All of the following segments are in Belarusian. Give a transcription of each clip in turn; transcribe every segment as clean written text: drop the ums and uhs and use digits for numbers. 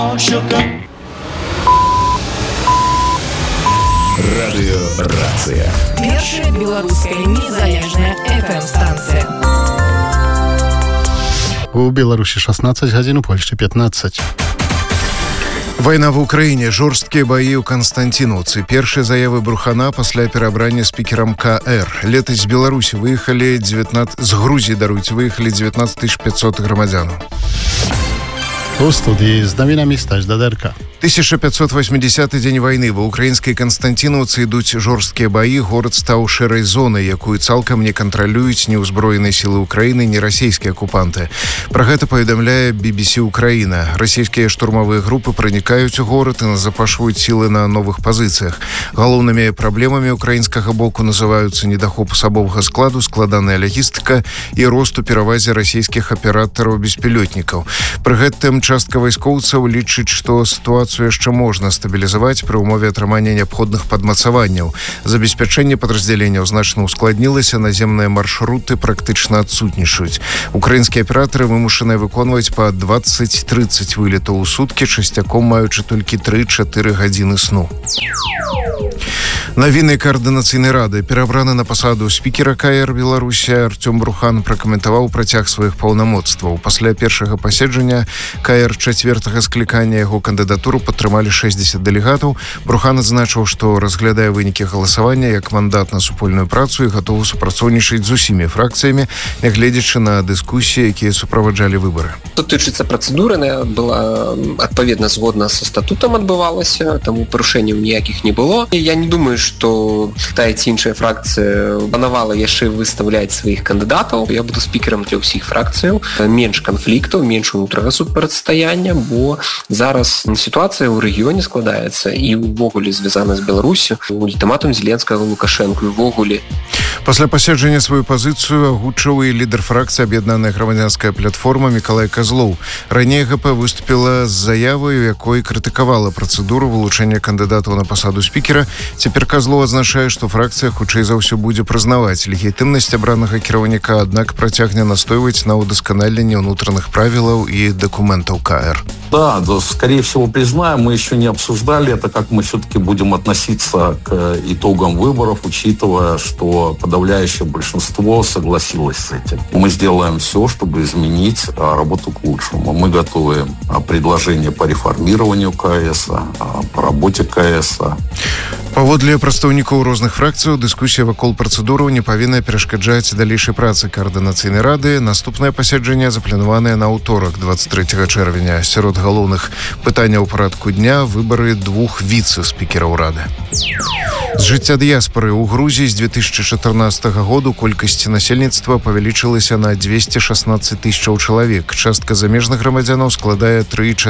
Радыёрацыя. Першая беларуская незалежная FM-станцыя. У Беларусі 16 гадзін, у Польшчы 15. Вайна в Украіне, жорсткія баі ў Канстантінаўцы. Першыя заявы Брухана пасля перабрання спікерам КР. Летась з Беларусі выехалі 19... з Грузіі, выехалі 19 500 грамадзянаў. У студыі з навінамі Стась Дадэрка. 1580 дзень вайны. Ва ўкраінскай Канстантінаўцы ідуць жорсткія баі. Горад стаў шэрай зонай, якую цалкам не кантралююць ні ўзброеныя сілы Украіны, ні расійскія акупанты. Пра гэта паведамляе BBC Украіна. Расійскія штурмавыя групы пранікаюць у горад і назапашваюць сілы на новых пазіцыях. Галоўнымі праблемамі украінскага боку называюцца недахоп асабовага складу, складаная лагістыка і рост у перавазе расійскіх аператараў беспілётнікаў. Пры гэтым частка вайскоўцаў лічыць, што сітуацыю яшчэ можна стабілізаваць пры ўмове атрымання неабходных падмацаванняў. Забеспячэнне падраздзяленняў значна ускладнілася, наземныя маршруты практычна адсутнічаюць. Украінскія аператары вымушаныя выконваць па 20-30 вылетаў у суткі, часцяком маючы толькі 3-4 гадзіны сну. Навіны Координацыйнай рады. Перабраны на пасаду спікера КР Беларусі Артём Брухан пракаментаваў працяг сваіх паўнамоцтваў. Пасля першага паседжання КР чацвёртага склікання яго кандыдатуру падтрымалі 60 дэлегатаў. Брухан адзначыў, што разглядае вынікі галасавання як мандат на супольную працу і гатовы супрацоўнічаць з усімі фракцыямі, нягледзячы на дыскусіі, якія суправаджалі выбары. Тут тычыцца працэдуры, была адпаведна згодна са статутам адбывалася, таму парушэнняў ніякіх не было. Я не думаю, што тая ці іншая фракцыя планавала яшчэ выстаўляць сваіх кандыдатаў. Я буду спікерам для ўсіх фракцыяў. Менш канфліктаў, менш унутранага супрацьстаяння, бо зараз сітуацыя ў рэгіёне складаецца і ўвогуле звязана з Беларусю, ультыматум Зеленскага Лукашэнку ўвогуле. Пасля паседжання сваю пазіцыю агучыў і лідар фракцыі Аб'яднаная грамадзянская платформа Мікалай Казлоў. Раней ГП выступіла з заяваю, якой крытыкавала працэдуру вылучэння кандыдатаў на пасаду спікера. Цяпер Казлоў адзначае, што фракцыя хутчэй за ўсё будзе прызнаваць легітымнасць абранага кіраўніка, аднак працягне настойваць на ўдасканаленні ўнутраных правілаў і дакументаў КР. Да, скорее всего, признаем, мы еще не обсуждали это, как мы все-таки будем относиться к итогам выборов, учитывая, что подавляющее большинство согласилось с этим. Мы сделаем все, чтобы изменить работу к лучшему. Мы готовы предложения по реформированию КС, по работе КС. Паводле прадстаўнікоў розных фракцыяў, дыскусія вакол працэдураў не павінна перашкаджаць далейшай працы Координацыйнай рады. Наступнае паседжанне запланаванае на ўторак, 23 чэрвеня. Сярод галоўных пытанняў парадку дня выбары 2 віцэ-спікераў рады. З жыцця дыяспары ў Грузіі з 2014 году колькасць насельніцтва павялічылася на 216 тысячаў чалавек. Частка замежных грамадзянаў складае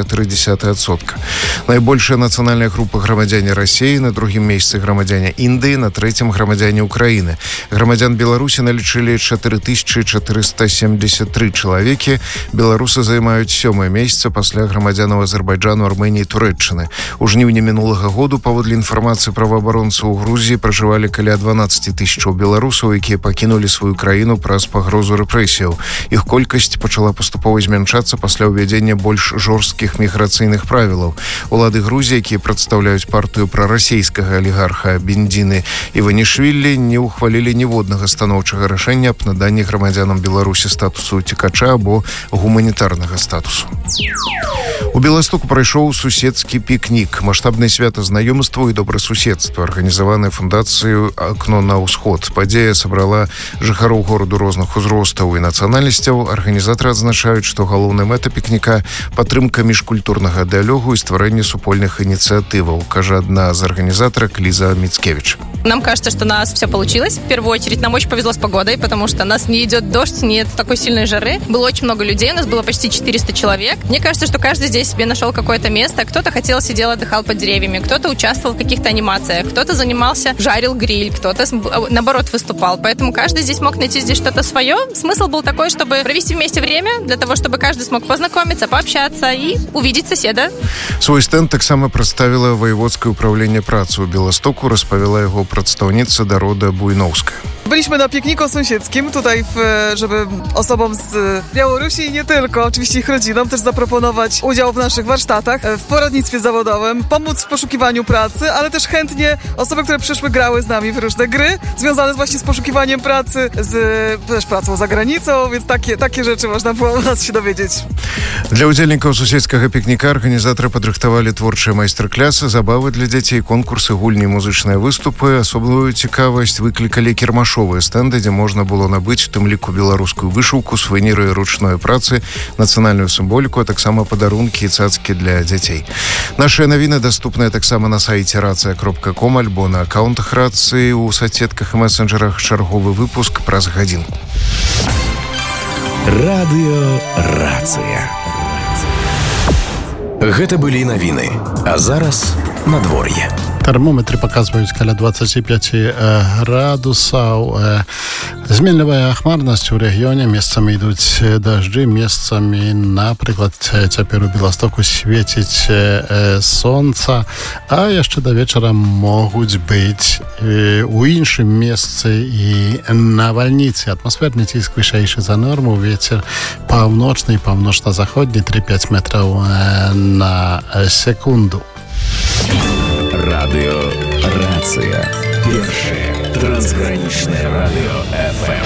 3,4%. Найбольшая нацыянальная група грамадзяне Расіі, на другім месцы грамадзяне Індыі, на трэцім грамадзяне Украіны. Грамадзян Беларусі налічылі 4473 чалавекі. Беларусы займаюць 7-е месца пасля грамадзянаў Азербайджану, Арменіі, Турэччыны. У жніўні мінулага году, паводле інфармацыі праваабаронцаў, у Грузіі пражывалі каля 12 тысячаў беларусаў, якія пакінулі сваю краіну праз пагрозу рэпрэсіяў. Іх колькасць пачала паступова змяншацца пасля ўвядзення больш жорсткіх міграцыйных правілаў. Улады Грузіі, якія прадстаўляюць партыю прарасійскага алігарха Бендзіны Іванішвілі, не ўхвалілі ніводнага станоўчага рашэння аб наданні грамадзянам Беларусі статусу уцекача або гуманітарнага статусу. У Беластоку прайшоў суседскі пікнік. Маштабнае свята знаёмства і добрасуседства, арганізаванае фундацыяй «Акно на ўсход». Падзея сабрала жыхароў гораду розных узростаў і нацыянальнасцяў. Арганізатары адзначаюць, што галоўная мэта пікніка – падтрымка міжкультурнага дыялогу і стварэнне супольных ініцыятываў, кажа адна з организаторок Лиза Мицкевич. Нам кажется, что у нас все получилось. В первую очередь, нам очень повезло с погодой, потому что у нас не идет дождь, нет такой сильной жары. Было очень много людей, у нас было почти 400 человек. Мне кажется, что каждый здесь себе нашел какое-то место. Кто-то хотел, сидел, отдыхал под деревьями, кто-то участвовал в каких-то анимациях, кто-то занимался, жарил гриль, кто-то, наоборот, выступал. Поэтому каждый здесь мог найти здесь что-то свое. Смысл был такой, чтобы провести вместе время, для того, чтобы каждый смог познакомиться, пообщаться и увидеть соседа. Свой стенд таксама прадставіла воеводскае управленне працы ў Беластоку, распавяла яго прадстаўніца Дарода Буйноўская. Byliśmy na pikniku sąsiedzkim tutaj, żeby osobom z Białorusi i nie tylko, oczywiście ich rodzinom, też zaproponować udział w naszych warsztatach, w poradnictwie zawodowym, pomóc w poszukiwaniu pracy, ale też chętnie osoby, które przyszły, grały z nami w różne gry związane właśnie z poszukiwaniem pracy, też pracą za granicą, więc takie rzeczy można było u nas się dowiedzieć. Для ўдзельнікаў суседскага пікніка арганізатары падрыхтавалі творчыя майстар-клясы, забавы для дзяцей, конкурсы, гульні, музычныя выступы. Асаблівую цікавасць выклікалі кірмашовыя стэнды, дзе можна было набыць, у тым ліку беларускую вышыўку, сувеніры ручной працы, нацыянальную сімволіку, а таксама падарункі і цацкі для дзяцей. Нашыя навіны даступныя таксама на сайце racja.com альбо на аккаунтах рацыі ў соцсетках і месенджерах. Чарговы выпуск праз гадзінку. Радыё Рацыя. Гэта былі навіны. А зараз надвор'е. Тэрмометры паказваюць каля 25 градусаў. Зменлівая ахмарнасць у рэгіёне, месцамі ідуць дажджы, месцамі, напрыклад, цяпер у Беластоку свеціць сонца, а яшчэ да вечара могуць быць у іншым месцы і навальніцы. Атмасферны ціск вышэйшы за норму, вецер паўночны і паўночна-заходні 3-5 метраў на секунду. Радыё Рацыя. Першае трансгранічнае радыё FM.